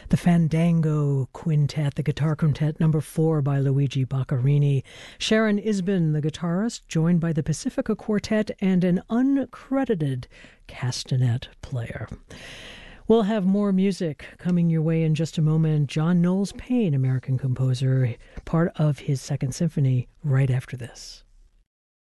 The Fandango Quintet, the guitar quintet number 4 by Luigi Boccherini. Sharon Isbin, the guitarist, joined by the Pacifica Quartet and an uncredited castanet player. We'll have more music coming your way in just a moment. John Knowles Paine, American composer, part of his Second Symphony, right after this.